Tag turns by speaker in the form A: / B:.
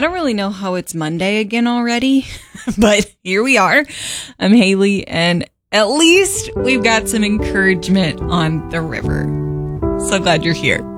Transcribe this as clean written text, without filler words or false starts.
A: I don't really know how it's Monday again already, but here we are. I'm Haley, and at least we've got some encouragement on the river. So glad you're here.